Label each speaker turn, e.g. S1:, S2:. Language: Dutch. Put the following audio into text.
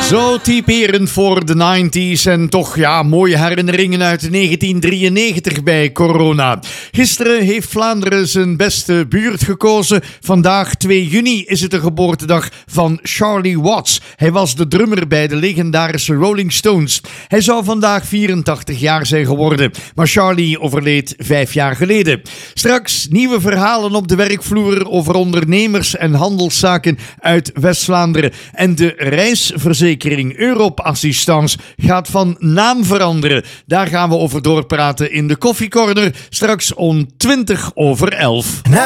S1: Zo typerend voor de 90s en toch mooie herinneringen uit 1993 bij corona. Gisteren heeft Vlaanderen zijn beste buurt gekozen. Vandaag, 2 juni, is het de geboortedag van Charlie Watts. Hij was de drummer bij de legendarische Rolling Stones. Hij zou vandaag 84 jaar zijn geworden, maar Charlie overleed 5 jaar geleden. Straks nieuwe verhalen op de werkvloer over ondernemers en handelszaken uit West-Vlaanderen. En de reisverzekering Europe Assistance gaat van naam veranderen. Daar gaan we over doorpraten in de Koffiecorner, straks om 11:20.